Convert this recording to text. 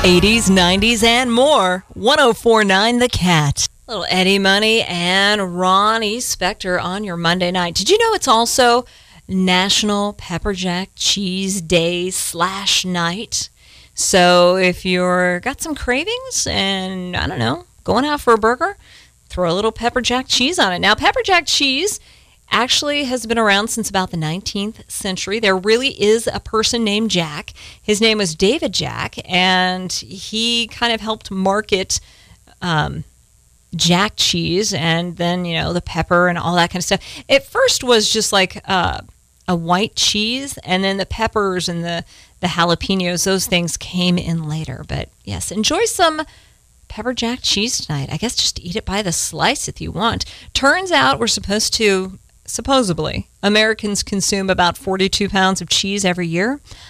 80s, 90s, and more. 1049 The Cat. Little Eddie Money and Ronnie Spector on your Monday night. Did you know it's also National Pepper Jack Cheese Day / night? So if you're got some cravings and, I don't know, going out for a burger, throw a little pepper jack cheese on it. Now, pepper jack cheese actually has been around since about the 19th century. There really is a person named Jack. His name was David Jack, and he kind of helped market Jack cheese and then, you know, the pepper and all that kind of stuff. It first was just like a white cheese, and then the peppers and the jalapenos, those things came in later. But yes, enjoy some pepper jack cheese tonight. I guess just eat it by the slice if you want. Turns out we're supposedly, Americans consume about 42 pounds of cheese every year.